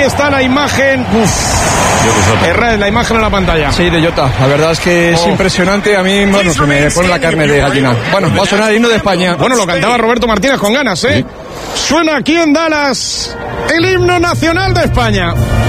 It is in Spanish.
está la imagen. Herrera, la imagen en la pantalla. Sí, de Jota. La verdad es que es impresionante. A mí, bueno, se me pone la carne de gallina. Bueno, va a sonar el himno de España. Bueno, lo cantaba Roberto Martínez con ganas, ¿eh? Sí. Suena aquí en Dallas el himno nacional de España.